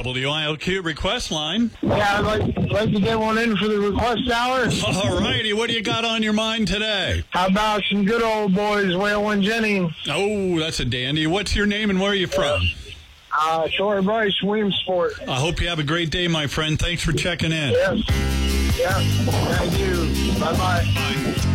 WILQ request line. Yeah, I'd like to get one in for the request hour. All righty, what do you got on your mind today? How about some good old boys, Waylon Jennings? Oh, that's a dandy. What's your name and where are you from? Troy Bryce, Williamsport. I hope you have a great day, my friend. Thanks for checking in. Yes. Yeah. Thank you. Bye-bye. Bye.